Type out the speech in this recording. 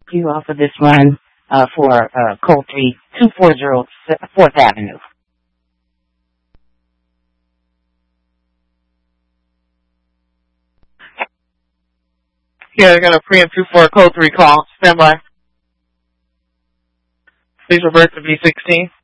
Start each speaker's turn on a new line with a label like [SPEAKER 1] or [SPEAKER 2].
[SPEAKER 1] You off of this run for code 3240 4th Avenue.
[SPEAKER 2] Yeah, I got a preempt 24 code 3 call. Stand by. Please revert to V16.